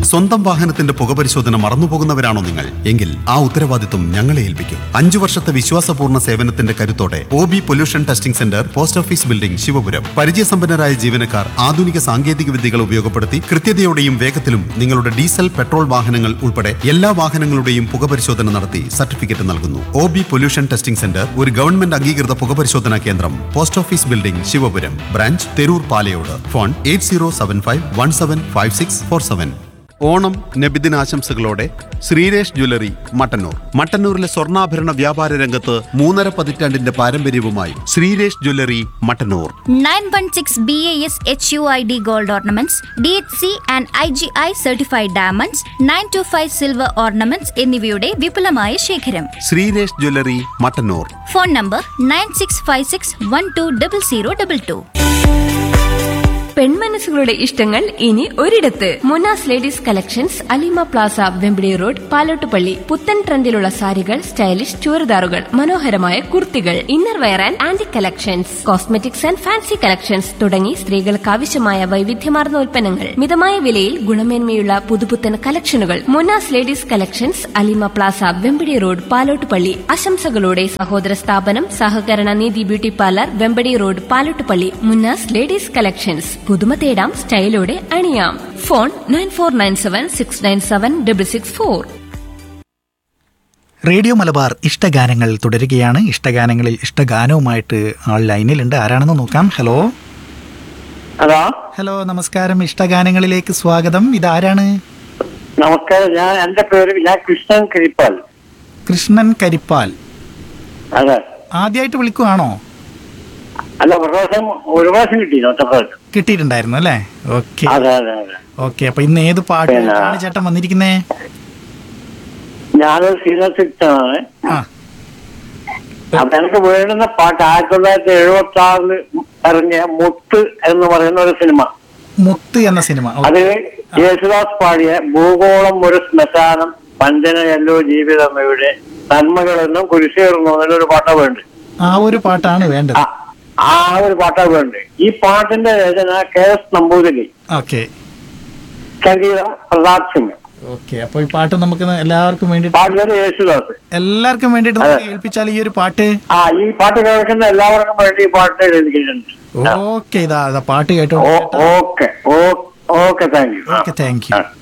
സ്വന്തം വാഹനത്തിന്റെ പുകപരിശോധന മറന്നുപോകുന്നവരാണോ നിങ്ങൾ? എങ്കിൽ ആ ഉത്തരവാദിത്വം ഞങ്ങളെ ഏൽപ്പിക്കും. 5 വർഷത്തെ വിശ്വാസപൂർണ്ണ സേവനത്തിന്റെ കരുത്തോടെ OB pollution testing centre, post office building, Sivapuram. പരിചയസമ്പന്നരായ ജീവനക്കാർ ആധുനിക സാങ്കേതിക വിദ്യകൾ ഉപയോഗപ്പെടുത്തി കൃത്യതയോടെയും വേഗത്തിലും നിങ്ങളുടെ ഡീസൽ, പെട്രോൾ വാഹനങ്ങൾ ഉൾപ്പെടെ എല്ലാ വാഹനങ്ങളുടെയും പുകപരിശോധന നടത്തി സർട്ടിഫിക്കറ്റ് നൽകുന്നു. OB പൊല്യൂഷൻ ടെസ്റ്റിംഗ് സെന്റർ ഒരു ഗവൺമെന്റ് അംഗീകൃത പുകപരിശോധനാ കേന്ദ്രം. Post office building, Sivapuram. Branch Theroor Palayode. Phone 8075175647. Onam നബിദിനാശംസകളോടെ Sreeresh jewellery, Mattannur. മട്ടന്നൂരിലെ സ്വർണ്ണാഭരണ വ്യാപാര രംഗത്ത് 3.5 പതിറ്റാണ്ടിന്റെ പാരമ്പര്യവുമായി Sreeresh jewellery, Mattannur. 916 BAS HUID gold ornaments, DHC and IGI certified diamonds, 925 silver ornaments എന്നിവയുടെ വിപുലമായ ശേഖരം. Sreeresh jewellery, Mattannur. Phone number 9656120022. പെൺമനസ്സുകളുടെ ഇഷ്ടങ്ങൾ ഇനി ഒരിടത്ത്. Munas ladies collections, Alima Plaza, Vempidi road, Palottupalli. പുത്തൻ ട്രെൻഡിലുള്ള സാരികൾ, സ്റ്റൈലിഷ് ചുരിദാറുകൾ, മനോഹരമായ കുർത്തികൾ, inner wear and antique collections, cosmetics and fancy collections തുടങ്ങി സ്ത്രീകൾക്ക് ആവശ്യമായ വൈവിധ്യമാർന്ന ഉൽപ്പന്നങ്ങൾ മിതമായ വിലയിൽ ഗുണമേന്മയുള്ള പുതുപുത്തൻ കളക്ഷനുകൾ. Munas ladies collections, Alima Plaza, Vempadi road, Palottupalli. ആശംസകളോടെ സഹോദര സ്ഥാപനം സഹകരണ നീതി beauty parlour, Vempadi road, Palottupalli. Munas ladies collections. പുതുമ തേടാം, സ്റ്റൈലോടെ അണിയാം. ഫോൺ 9497697664. റേഡിയോ മലബാർ ഇഷ്ടഗാനങ്ങൾ തുടരുകയാണ്. ഇഷ്ടഗാനങ്ങളിൽ ഇഷ്ടഗാനവുമായിട്ട് ആൾ ലൈനിലുണ്ട്. ആരാണെന്ന് നോക്കാം. ഹലോ ഹലോ, നമസ്കാരം. ഇഷ്ടഗാനങ്ങളിലേക്ക് സ്വാഗതം. ഇതാരാണ്? നമസ്കാരം. എന്റെ പേര് കൃഷ്ണൻ കരിപ്പാൽ. കൃഷ്ണൻ കരിപ്പാൽ. അതെ. ആദ്യമായിട്ട് വിളിക്കുവാണോ? അല്ല, ഒരു പ്രാവശ്യം കിട്ടിയിട്ടുണ്ടായിരുന്നു അല്ലേ? Okay okay. അപ്പൊ ഇന്ന് ഏത് പാട്ടാണ് ചേട്ടൻ വന്നിരിക്കുന്നേ? ഞാനൊരു സീനിയർ അപ്പൊ എനിക്ക് വേണ്ടുന്ന പാട്ട് 1976 ഇറങ്ങിയ മുത്ത് എന്ന് പറയുന്ന ഒരു സിനിമ. മുത്ത് എന്ന സിനിമ. അത് യേശുദാസ് പാടിയ ഭൂഗോളം ഒരു ശ്മശാനം, പഞ്ചനയല്ലോ ജീവിതമ്മയുടെ നന്മകളെന്നും കുരിശേറുന്നു എന്നൊരു പാട്ടാ വേണ്ട. ആ ഒരു പാട്ടാണ് വേണ്ടത്. ആ ഒരു പാട്ടാ വേണ്ട. ഈ പാട്ടിന്റെ രചന KS നമ്പൂതിരി, സംഗീതം പ്രതാപ് സിംഗ്. ഓക്കെ. അപ്പൊ ഈ പാട്ട് നമുക്ക് എല്ലാവർക്കും വേണ്ടിട്ട്, യേശുദാസ് എല്ലാവർക്കും വേണ്ടിട്ട് കേൾപ്പിച്ചാൽ ഈ ഒരു പാട്ട്. ഈ പാട്ട് കേൾക്കുന്ന എല്ലാവർക്കും വേണ്ടി ഈ പാട്ട് എഴുതിയിട്ടുണ്ട്. ഓക്കെ, ഇതാ പാട്ട് കേട്ടോ. Okay, thank you. Okay, thank you.